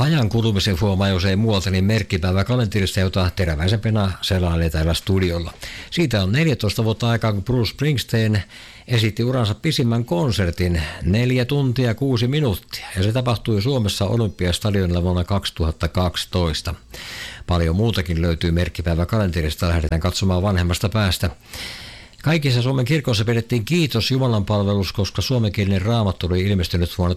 Ajan kulumisen huomaa jos ei muualta, niin merkkipäivä kalenterista, jota teräväisempänä selailee täällä studiolla. Siitä on 14 vuotta aikaa, kun Bruce Springsteen esitti uransa pisimmän konsertin 4 tuntia 6 minuuttia. Ja se tapahtui Suomessa Olympiastadionilla vuonna 2012. Paljon muutakin löytyy merkkipäivä kalenterista, lähdetään katsomaan vanhemmasta päästä. Kaikissa Suomen kirkoissa pidettiin kiitos Jumalan palvelus, koska suomenkielinen raamattu oli ilmestynyt vuonna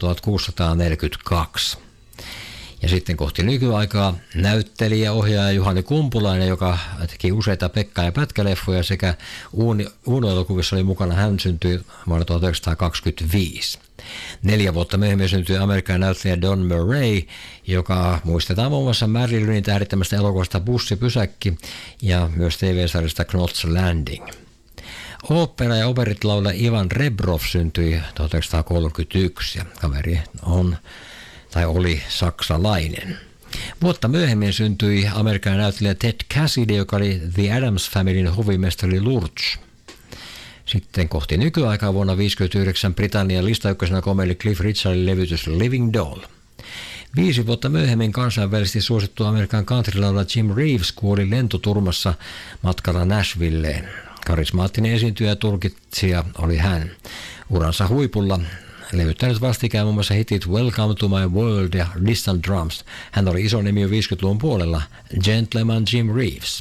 1642. Ja sitten kohti nykyaikaa näyttelijä, ohjaaja Juhani Kumpulainen, joka teki useita Pekka- ja pätkäleffoja sekä Uuno-elokuvissa oli mukana. Hän syntyi vuonna 1925. 4 vuotta myöhemmin syntyi Amerikan näyttelijä Don Murray, joka muistetaan muun muassa Marilynin tähdittämästä elokuvasta Bussipysäkki ja myös TV-sarjasta Knots Landing. Opera- ja operittilaulaja Ivan Rebrov syntyi 1931 ja kaveri oli saksalainen. Vuotta myöhemmin syntyi Amerikan näyttelijä Ted Cassidy, joka oli The Addams Familyn hovimestari Lurch. Sitten kohti nykyaikaa vuonna 1959 Britannian listaykkösenä komeili Cliff Richardin levytys Living Doll. 5 vuotta myöhemmin kansainvälisesti suosittu Amerikan countrylaulaja Jim Reeves kuoli lentoturmassa matkalla Nashvilleen. Karismaattinen esiintyjä ja tulkitsija oli hän. Uransa huipulla levyttänyt vastikään muun muassa hitit Welcome to my world ja Distant Drums. Hän oli iso nimi jo 50-luvun puolella, Gentleman Jim Reeves.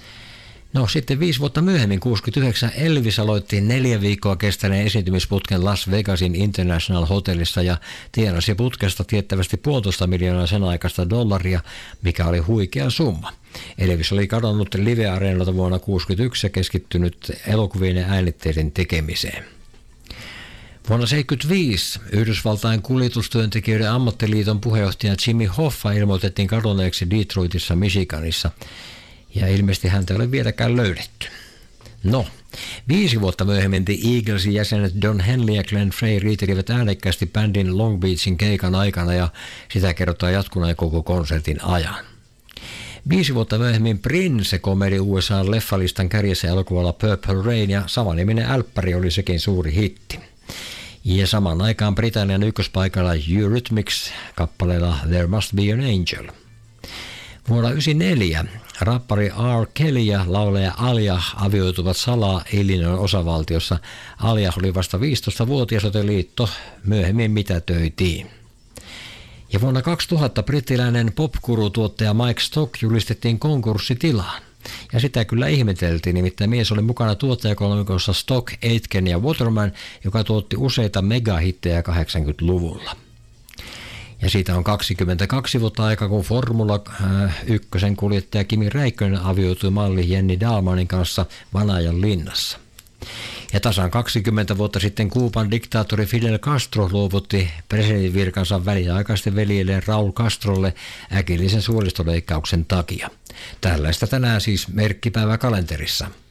No sitten 5 vuotta myöhemmin, 69, Elvis aloitti 4 viikkoa kestäneen esiintymisputken Las Vegasin International Hotellissa ja tienasi putkesta tiettävästi $1,5 miljoonaa sen aikaista dollaria, mikä oli huikea summa. Elvis oli kadonnut live-areenalta vuonna 1961 ja keskittynyt elokuvien ja äänitteiden tekemiseen. Vuonna 1975 Yhdysvaltain kuljetustyöntekijöiden ammattiliiton puheenjohtaja Jimmy Hoffa ilmoitettiin kadonneeksi Detroitissa, Michiganissa. Ja ilmeisesti häntä ei ole vieläkään löydetty. No, 5 vuotta myöhemmin The Eaglesin jäsenet Don Henley ja Glenn Frey riitelivät äänekkäästi bändin Long Beachin keikan aikana ja sitä kerrotaan jatkuneen koko konsertin ajan. 5 vuotta myöhemmin Prince komedi USA:n leffalistan kärjessä elokuvalla Purple Rain ja samaniminen älppäri oli sekin suuri hitti. Ja samaan aikaan Britannian ykköspaikalla Eurythmics kappaleella There Must Be an Angel. Vuonna 1994 rappari R. Kelly ja laulaja Alia avioituvat salaa Illinois osavaltiossa. Alia oli vasta 15-vuotias, joten liitto myöhemmin mitätöitiin. Ja vuonna 2000 brittiläinen popguru-tuottaja Mike Stock julistettiin konkurssitilaan. Ja sitä kyllä ihmeteltiin, nimittäin mies oli mukana tuottajakolmikossa Stock, Aitken ja Waterman, joka tuotti useita megahittejä 80-luvulla. Ja siitä on 22 vuotta aikaa, kun Formula 1 kuljettaja Kimi Räikkönen avioitui malli Jenny Dahlmanin kanssa Vanajan linnassa. Ja tasan 20 vuotta sitten Kuuban diktaattori Fidel Castro luovutti presidentin virkansa väliaikaisten veljelleen Raúl Castrolle äkillisen suolistoleikkauksen takia. Tällaista tänään siis merkkipäivä kalenterissa.